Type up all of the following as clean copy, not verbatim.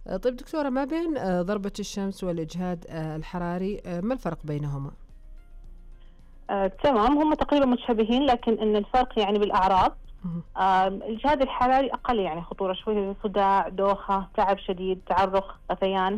طيب دكتورة، ما بين ضربة الشمس والإجهاد الحراري، ما الفرق بينهما؟ تمام، هم تقريبا متشابهين، لكن ان الفرق يعني بالاعراض. مهم. الجهاد الحراري اقل يعني خطوره شويه، صداع، دوخه، تعب شديد، تعرق، غثيان.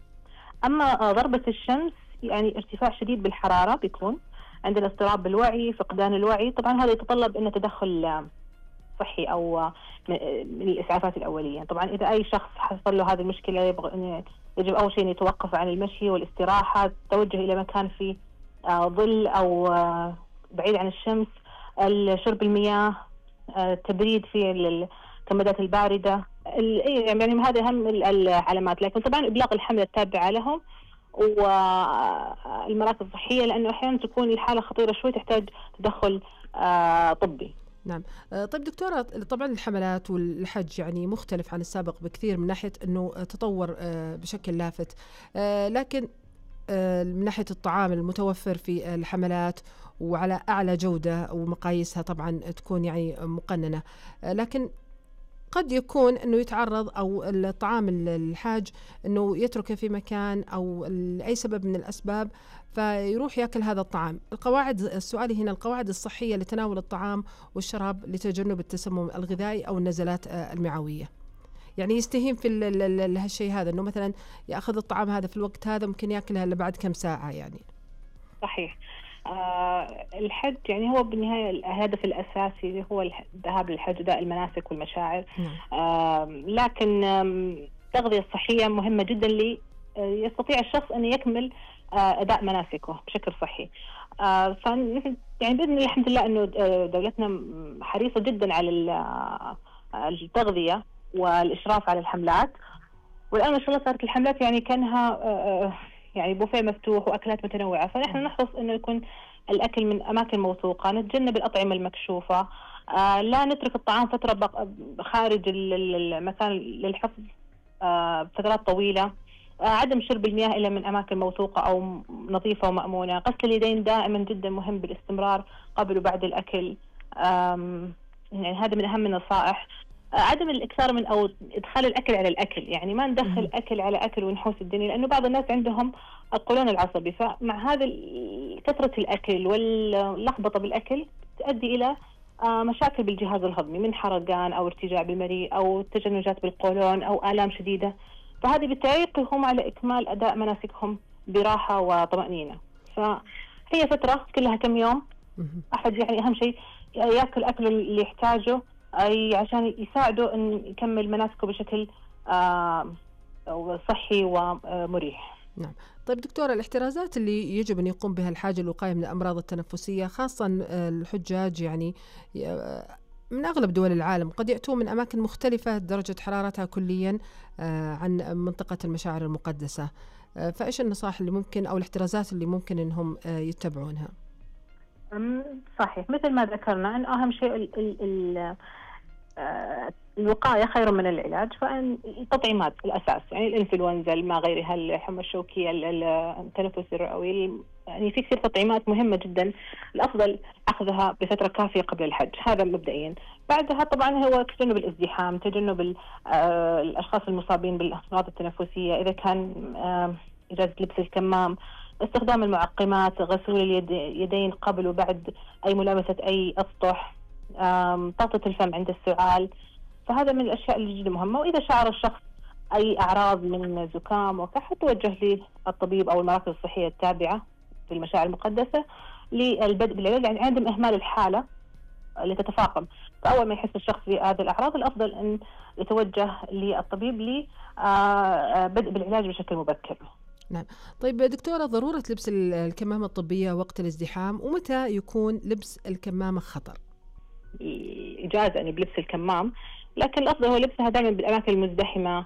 اما ضربه الشمس يعني ارتفاع شديد بالحراره بيكون، عندنا اضطراب بالوعي، فقدان الوعي. طبعا هذا يتطلب ان تدخل صحي او من الاسعافات الاوليه. طبعا اذا اي شخص حصل له هذه المشكله يجب اول شيء ان يتوقف عن المشي والاستراحه، التوجه الى مكان فيه ظل أو بعيد عن الشمس، شرب المياه، تبريد في الكمادات الباردة. يعني هذه أهم العلامات. لكن طبعا إبلاغ الحملة التابعة لهم والمراكز الصحية، لأنه أحيانا تكون الحالة خطيرة شوي تحتاج تدخل طبي. نعم. طيب دكتورة، طبعا الحملات والحج يعني مختلف عن السابق بكثير من ناحية أنه تطور بشكل لافت، لكن من ناحية الطعام المتوفر في الحملات وعلى أعلى جودة ومقاييسها طبعا تكون يعني مقننة، لكن قد يكون أنه يتعرض أو الطعام الحاج أنه يتركه في مكان أو لأي سبب من الأسباب فيروح يأكل هذا الطعام. السؤال هنا القواعد الصحية لتناول الطعام والشراب لتجنب التسمم الغذائي أو النزلات المعوية. يعني يستهين في هالشيء هذا، أنه مثلا يأخذ الطعام هذا في الوقت هذا ممكن يأكلها إلا بعد كم ساعة يعني. صحيح. الحج يعني هو بالنهاية الهدف الأساسي اللي هو الذهاب للحج، أداء المناسك والمشاعر. لكن التغذية الصحية مهمة جدا لي يستطيع الشخص أن يكمل أداء مناسكه بشكل صحي. يعني بإذن الله الحمد لله أنه دولتنا حريصة جدا على التغذية والإشراف على الحملات. والآن ما شاء الله صارت الحملات يعني كانها يعني بوفيه مفتوح وأكلات متنوعة. فنحن نحرص أنه يكون الأكل من أماكن موثوقة، نتجنب الأطعمة المكشوفة، لا نترك الطعام فترة خارج المكان للحفظ فترات طويلة، عدم شرب المياه إلا من أماكن موثوقة أو نظيفة ومأمونة، غسل اليدين دائما جدا مهم بالاستمرار قبل وبعد الأكل. يعني هذا من أهم النصائح. عدم الإكثار من أو إدخال الأكل على الأكل، يعني ما ندخل أكل على أكل ونحوس الدنيا، لأنه بعض الناس عندهم القولون العصبي، فمع هذا كثرة الأكل واللخبطة بالأكل تؤدي إلى مشاكل بالجهاز الهضمي، من حرقان أو ارتجاع بالمريء أو تشنجات بالقولون أو آلام شديدة. فهذه بالتالي يقفهم على إكمال أداء مناسكهم براحة وطمأنينة. فهي فترة كلها كم يوم. أحد يعني أهم شيء يأكل أكل اللي يحتاجه أي عشان يساعده أن يكمل مناسكه بشكل صحي ومريح. نعم. طيب دكتورة، الاحترازات اللي يجب أن يقوم بها الحاج للوقاية من الأمراض التنفسية، خاصة الحجاج يعني من أغلب دول العالم قد يأتون من أماكن مختلفة درجة حرارتها كليا عن منطقة المشاعر المقدسة، فإيش النصائح اللي ممكن أو الاحترازات اللي ممكن أنهم يتبعونها؟ صحيح، مثل ما ذكرنا أن أهم شيء الوقاية خير من العلاج. فإن التطعيمات الأساس، يعني الإنفلونزا ما غيرها، الحمى الشوكية، التنفس الرئوي، يعني في كثير تطعيمات مهمة جدا، الأفضل أخذها بفترة كافية قبل الحج. هذا مبدئيا. بعدها طبعا هو تجنب الازدحام، تجنب الأشخاص المصابين بالأمراض التنفسية، إذا كان إجازة لبس الكمام، استخدام المعقمات، غسول اليدين قبل وبعد أي ملامسة أي أسطح، طاقة الفم عند السعال. فهذا من الأشياء اللي جدا مهمة. وإذا شعر الشخص أي أعراض من زكام وكحة توجه للطبيب أو المراكز الصحية التابعة في المشاعر المقدسة للبدء بالعلاج، يعني عدم إهمال الحالة اللي تتفاقم. فأول ما يحس الشخص بهذه الأعراض الأفضل أن يتوجه للطبيب لبدء بالعلاج بشكل مبكر. نعم. طيب دكتورة، ضرورة لبس الكمامة الطبية وقت الازدحام، ومتى يكون لبس الكمامة خطر؟ إجازة أن بلبس الكمام، لكن الأفضل هو لبسها دائما بالأماكن المزدحمة.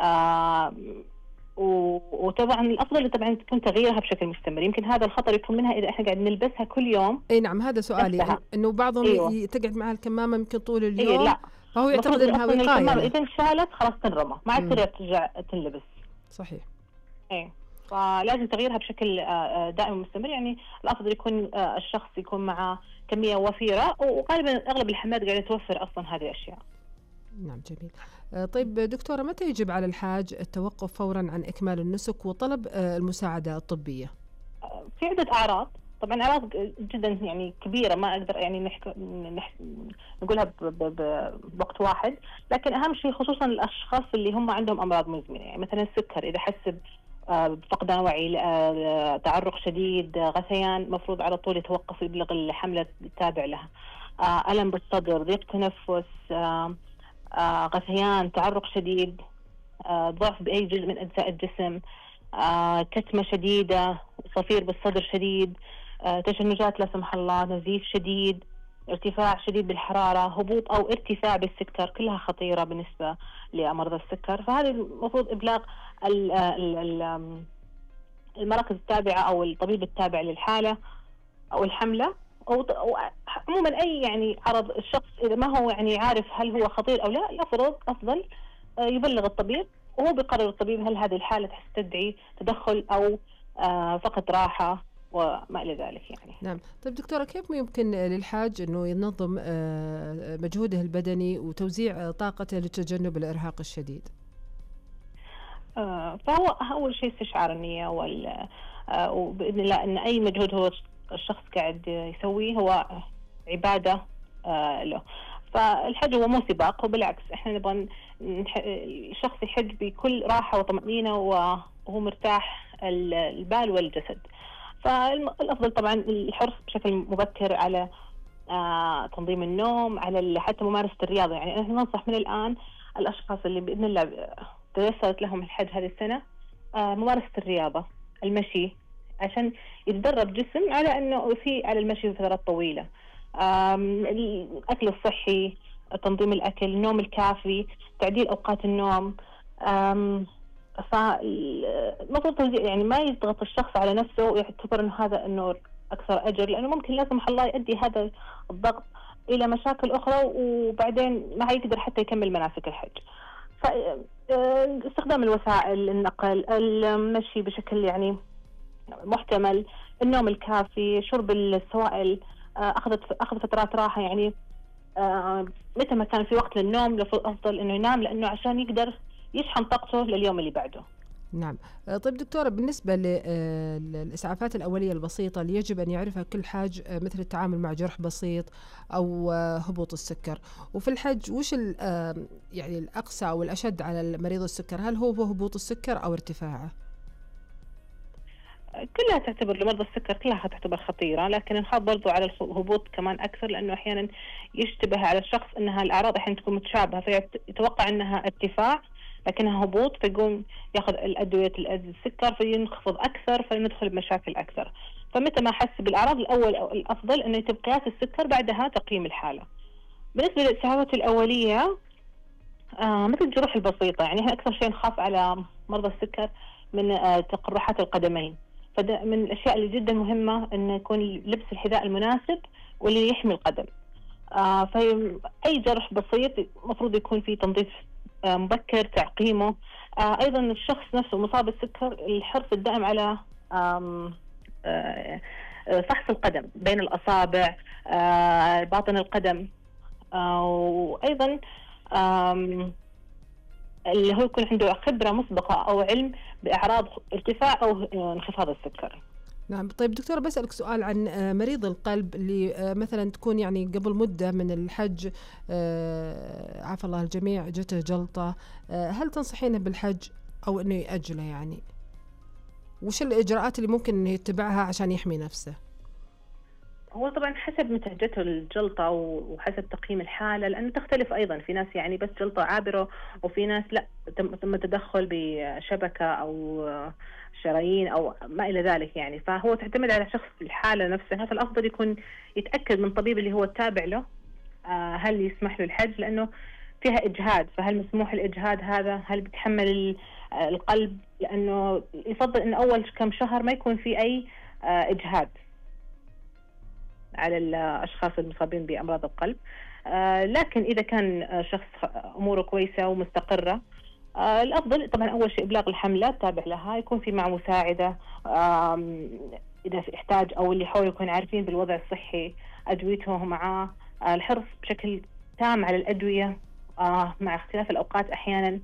وطبعا الأفضل طبعا تكون تغييرها بشكل مستمر. يمكن هذا الخطر يكون منها إذا إحنا قاعد نلبسها كل يوم. أي نعم، هذا سؤالي، إنه بعضهم أيوة. تقعد معها الكمامة يمكن طول اليوم. لا، فهو يعتقد إنها وقاية. إذا انشالت خلاص تنرمى، ما عاد ترجع تنلبس. صحيح. إيه، فلازم تغييرها بشكل دائم ومستمر. يعني الأفضل يكون الشخص يكون مع كمية وفيرة، وغالبا أغلب الحملات قاعدة توفر أصلا هذه الأشياء. نعم، جميل. طيب دكتورة، متى يجب على الحاج التوقف فورا عن إكمال النسك وطلب المساعدة الطبية؟ في عدة أعراض، طبعا أعراض جدا يعني كبيرة، ما أقدر يعني نقولها بوقت واحد، لكن أهم شيء خصوصا الأشخاص اللي هم عندهم أمراض مزمنة، يعني مثلا السكر إذا حس بفقدان وعي، تعرق شديد، غثيان، مفروض على طول يتوقف ويبلغ الحملة التابع لها. ألم بالصدر، ضيق تنفس، غثيان، تعرق شديد، ضعف بأي جزء من أجزاء الجسم، كتمة شديدة، صفير بالصدر شديد، تشنجات لا سمح الله، نزيف شديد، ارتفاع شديد بالحرارة، هبوط أو ارتفاع بالسكر، كلها خطيرة بالنسبة لمرضى السكر. فهذه المفروض إبلاغ المراكز التابعة أو الطبيب التابع للحالة أو الحملة، أو عموما أي يعني عرض الشخص إذا ما هو يعني عارف هل هو خطير أو لا، الأفضل يبلغ الطبيب، وهو بيقرر الطبيب هل هذه الحالة تستدعي تدخل أو فقط راحة وما إلى ذلك يعني. نعم. طيب دكتورة، كيف يمكن للحاج أنه ينظم مجهوده البدني وتوزيع طاقته لتجنب الإرهاق الشديد؟ فهو أول شيء استشعار النية وبإذن الله أن أي مجهود هو الشخص قاعد يسويه هو عبادة له. فالحج هو مو سباق، وبالعكس احنا نبغى الشخص يحج بكل راحة وطمأنينة وهو مرتاح البال والجسد. فالأفضل طبعا الحرص بشكل مبكر على تنظيم النوم، على حتى ممارسة الرياضة. يعني احنا ننصح من الآن الأشخاص اللي بإذن الله تيسرت لهم الحج هذه السنة ممارسة الرياضة، المشي، عشان يتدرب جسم على أنه على المشي فترات طويلة، الأكل الصحي، تنظيم الأكل، النوم الكافي، تعديل أوقات النوم. فالمفروض توزيع، يعني ما يضغط الشخص على نفسه ويعتبر أنه هذا أنه أكثر أجر، لأنه ممكن لا سمح الله يؤدي هذا الضغط إلى مشاكل أخرى وبعدين ما هيقدر حتى يكمل مناسك الحج. فاستخدام الوسائل النقل، المشي بشكل يعني محتمل، النوم الكافي، شرب السوائل، أخذ فترات راحة، يعني متى ما كان في وقت للنوم أفضل إنه ينام، لأنه عشان يقدر يشحن طاقته لليوم اللي بعده. نعم. طيب دكتورة، بالنسبة للإسعافات الأولية البسيطة اللي يجب أن يعرفها كل حاج، مثل التعامل مع جرح بسيط أو هبوط السكر، وفي الحج وش يعني الأقسى أو الأشد على مريض السكر؟ هل هو هبوط السكر أو ارتفاعه؟ كلها تعتبر لمرضى السكر كلها تعتبر خطيرة، لكن نخاف برضو على الهبوط كمان أكثر، لأنه أحيانا يشتبه على الشخص أنها الأعراض أحيانا تكون متشابهة، فيتوقع أنها ارتفاع لكنها هبوط، فيقوم ياخذ الأدوية السكر فينخفض أكثر، فيندخل بمشاكل أكثر. فمتى ما حس بالأعراض الأول أو الأفضل أنه يتم قياس السكر، بعدها تقييم الحالة. بالنسبة للإسعافات الأولية مثل الجروح البسيطة، يعني احنا أكثر شيء نخاف على مرضى السكر من تقرحات القدمين، فده من الأشياء اللي جدا مهمة أن يكون لبس الحذاء المناسب واللي يحمي القدم. فأي جرح بسيط مفروض يكون فيه تنظيف مبكر، تعقيمه. أيضا الشخص نفسه مصاب بالسكر الحرص الدائم على فحص القدم بين الأصابع، باطن القدم، وأيضا اللي هو يكون عنده خبرة مسبقة أو علم بأعراض ارتفاع أو انخفاض السكر. نعم. طيب دكتورة، بسألك سؤال عن مريض القلب اللي مثلا تكون يعني قبل مدة من الحج عافى الله الجميع جته جلطة، هل تنصحينه بالحج أو أنه يأجله يعني؟ وش الإجراءات اللي ممكن أنه يتبعها عشان يحمي نفسه؟ هو طبعا حسب متى جته الجلطة وحسب تقييم الحالة، لأنه تختلف أيضا، في ناس يعني بس جلطة عابرة، وفي ناس لا تم تدخل بشبكة أو شرايين أو ما إلى ذلك يعني. فهو تعتمد على شخص الحالة نفسها، فالأفضل يكون يتأكد من طبيب اللي هو التابع له هل يسمح له الحج، لأنه فيها إجهاد، فهل مسموح الإجهاد هذا؟ هل بيتحمل القلب؟ لأنه يفضل أن أول كم شهر ما يكون في أي إجهاد على الأشخاص المصابين بأمراض القلب. لكن إذا كان شخص أموره كويسة ومستقرة، الأفضل طبعا أول شيء إبلاغ الحملة تابع لها، يكون في مع مساعدة إذا يحتاج، أو اللي حوله يكون عارفين بالوضع الصحي، أدويته معاه، الحرص بشكل تام على الأدوية، مع اختلاف الأوقات أحيانا،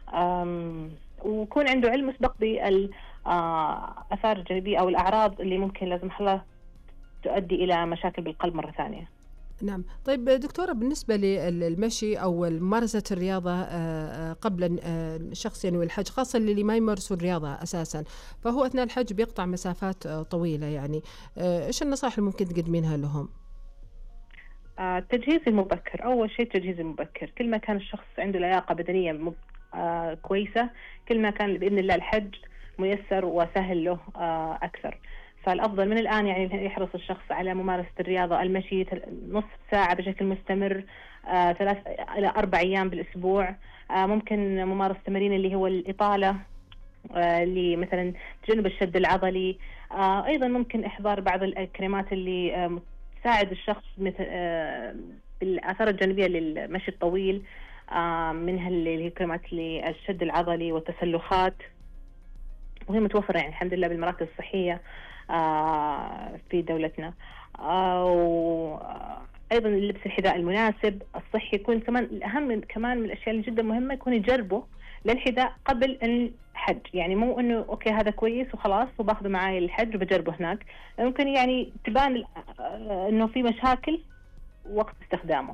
ويكون عنده علم مسبق بالآثار الجانبية أو الأعراض اللي ممكن لا سمح الله تؤدي إلى مشاكل بالقلب مرة ثانية. نعم. طيب دكتورة، بالنسبة للمشي أو ممارسة الرياضة قبل الشخص ينوي الحج، خاصة اللي ما يمارسوا الرياضة أساسا، فهو أثناء الحج بيقطع مسافات طويلة، يعني إيش النصائح اللي ممكن تقدمينها لهم؟ التجهيز المبكر، أول شيء التجهيز المبكر. كل ما كان الشخص عنده لياقة بدنية كويسة، كل ما كان بإذن الله الحج ميسر وسهل له أكثر. فالأفضل من الآن يعني يحرص الشخص على ممارسة الرياضة، المشي نصف ساعة بشكل مستمر 3 إلى 4 أيام بالأسبوع. ممكن ممارسة تمارين اللي هو الإطالة، اللي مثلا تجنب الشد العضلي. أيضا ممكن إحضار بعض الكريمات اللي تساعد الشخص مثل بالآثار الجانبية للمشي الطويل، منها اللي هي كريمات للشد العضلي والتسلخات، وهي متوفرة يعني الحمد لله بالمراكز الصحية في دولتنا. وأيضا اللبس الحذاء المناسب الصحي يكون كمان الأهم، كمان من الأشياء اللي جدا مهمة يكون يجربه للحذاء قبل الحج. يعني مو إنه أوكي هذا كويس وخلاص وباخذه معي للحج وبجربه هناك، ممكن يعني تبان إنه في مشاكل وقت استخدامه.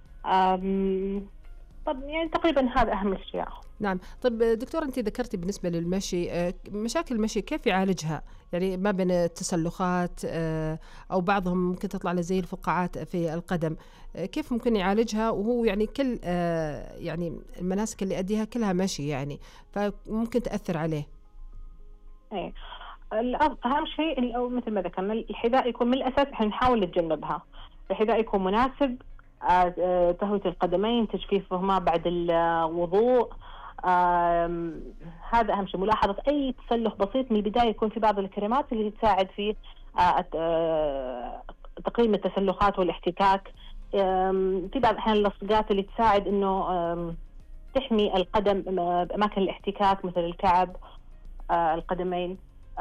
طب يعني تقريبا هذا أهم الأشياء. نعم. طيب دكتور، أنت ذكرتي بالنسبة للمشي مشاكل المشي كيف يعالجها؟ يعني ما بين التسلخات أو بعضهم ممكن تطلع له زي الفقاعات في القدم، كيف ممكن يعالجها وهو يعني كل يعني المناسك اللي أديها كلها مشي، يعني فممكن تأثر عليه؟ إيه، أهم شيء أو مثل ما ذكرنا الحذاء يكون من الأساس إحنا نحاول نتجنبها. الحذاء يكون مناسب، تهوية القدمين، تجفيفهما بعد الوضوء، هذا أهم شيء. ملاحظة أي تسلخ بسيط من البداية، يكون في بعض الكريمات اللي تساعد في تقليل التسلخات والاحتكاك. في بعض الأحيان اللصقات اللي تساعد إنه تحمي القدم بأماكن الاحتكاك مثل الكعب، القدمين.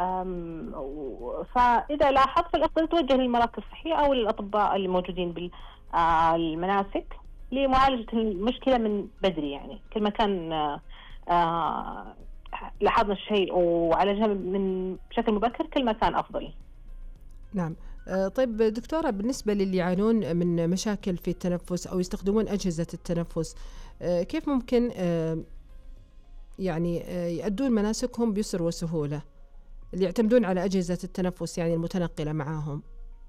فإذا لاحظ فالأفضل توجه للمراكز الصحية أو للأطباء الموجودين بالمناسك لمعالجة المشكلة من بدري. يعني كل ما كان لاحظنا الشيء وعالجها من بشكل مبكر كل ما كان أفضل. نعم. طيب دكتورة، بالنسبة للي يعانون من مشاكل في التنفس أو يستخدمون أجهزة التنفس، كيف ممكن يعني يؤدون مناسكهم بيسر وسهولة، اللي يعتمدون على أجهزة التنفس يعني المتنقلة معاهم؟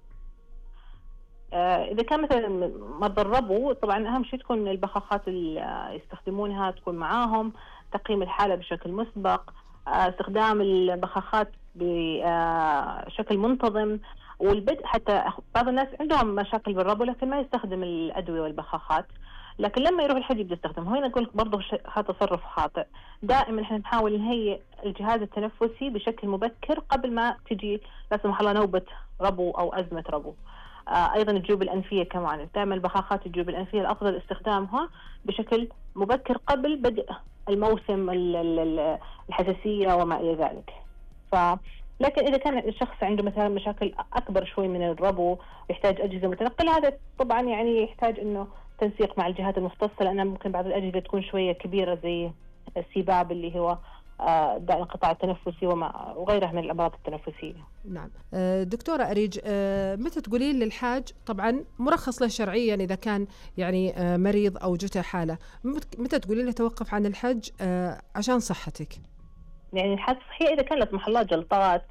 إذا كان مثلا مرضى الربو، طبعا أهم شيء تكون البخاخات اللي يستخدمونها تكون معاهم، تقييم الحالة بشكل مسبق، استخدام البخاخات بشكل منتظم، والبدء. حتى بعض الناس عندهم مشاكل بالربو لكن ما يستخدم الأدوية والبخاخات، لكن لما يروح الحج يبدأ يستخدمه. هنا نقول برضه هذا تصرف خاطئ. دائما احنا نحاول نهيئ الجهاز التنفسي بشكل مبكر قبل ما تجي لا سمح الله نوبة ربو أو أزمة ربو. أيضا الجيوب الأنفية كمان، دائما البخاخات الجيوب الأنفية الأفضل استخدامها بشكل مبكر قبل بدء الموسم الحساسية وما إلى ذلك. لكن إذا كان الشخص عنده مثلا مشاكل أكبر شوي من الربو ويحتاج أجهزة متنقلة، هذا طبعا يعني يحتاج إنه تنسيق مع الجهات المختصة، لأن ممكن بعض الأجهزة تكون شوية كبيرة زي السباب اللي هو داء الانقطاع التنفسي وغيرها من الأمراض التنفسية. نعم. دكتورة أريج، متى تقولين للحاج طبعا مرخص له شرعيا إذا كان يعني مريض أو جته حالة، متى تقولين له توقف عن الحج عشان صحتك؟ يعني الحالة الصحية إذا كان لا سمح الله جلطات،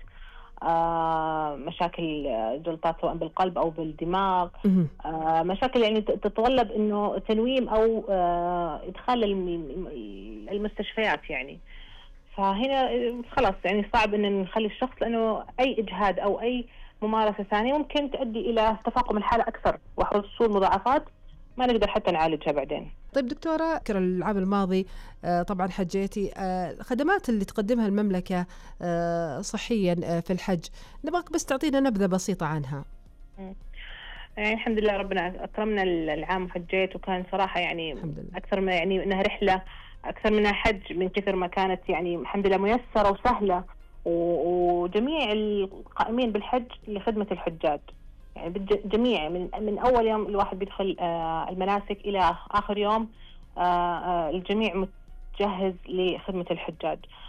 مشاكل جلطات سواء بالقلب أو بالدماغ، مشاكل يعني تتطلب إنه تنويم أو إدخال المستشفيات يعني. فهنا خلاص يعني صعب إن نخلي الشخص، لأنه أي إجهاد أو أي ممارسة ثانية ممكن تؤدي إلى تفاقم الحالة أكثر وحصول مضاعفات ما نقدر حتى نعالجها بعدين. طيب دكتورة، كرة العام الماضي طبعا حجيتي، الخدمات اللي تقدمها المملكة صحيا في الحج، نبغاك بس تعطينا نبذة بسيطة عنها. يعني الحمد لله ربنا أكرمنا العام حجيت، وكان صراحة يعني أكثر ما يعني إنها رحلة أكثر منها حج، من كثر ما كانت يعني الحمد لله ميسرة وسهلة، وجميع القائمين بالحج لخدمة الحجاج يعني جميع من أول يوم الواحد بيدخل المناسك إلى آخر يوم الجميع متجهز لخدمة الحجاج.